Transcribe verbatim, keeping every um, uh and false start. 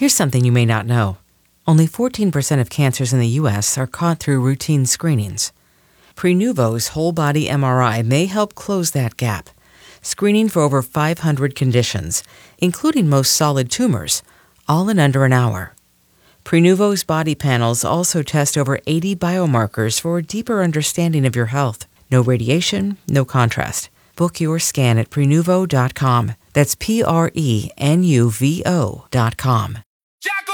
Here's something you may not know. Only fourteen percent of cancers in the U S are caught through routine screenings. Prenuvo's whole-body M R I may help close that gap, screening for over five hundred conditions, including most solid tumors, all in under an hour. Prenuvo's body panels also test over eighty biomarkers for a deeper understanding of your health. No radiation, no contrast. Book your scan at Prenuvo dot com. That's P R E N U V O dot com.